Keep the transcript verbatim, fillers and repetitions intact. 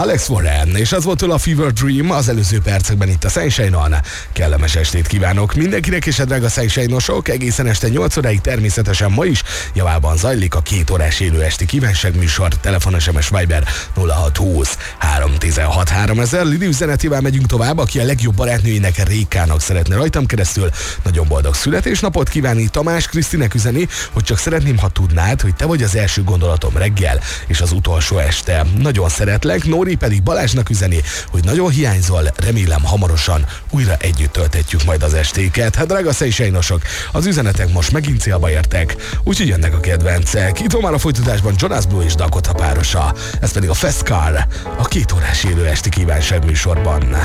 Alex Warren, és az volt tőle a Fever Dream az előző percekben itt a Sunshine-on. Kellemes estét kívánok mindenkinek, és a drága Sunshine-osok, egészen este nyolc óráig természetesen ma is javában zajlik a két órás élő esti kívánság műsor, telefon, es em es, Viber nulla hat húsz három tizenhat háromezer. Lili üzenetével megyünk tovább, aki a legjobb barátnőjének, Rékának szeretne rajtam keresztül nagyon boldog születésnapot kívánni. Tamás Krisztinek üzeni, hogy csak szeretném, ha tudnád, hogy te vagy az első gondolatom reggel és az utolsó este. Nagyon szeretlek. Nóri pedig Balázsnak üzeni, hogy nagyon hiányzol, remélem hamarosan újra együtt tölthetjük majd az estéket. Hát drága Sunshine-osok, az üzenetek most megint célba értek, úgyhogy jönnek a kedvencek. Itt van már a folytatásban Jonas Blue és Dakota párosa, ez pedig a Fast Car, a két órás élő esti kívánság műsorban.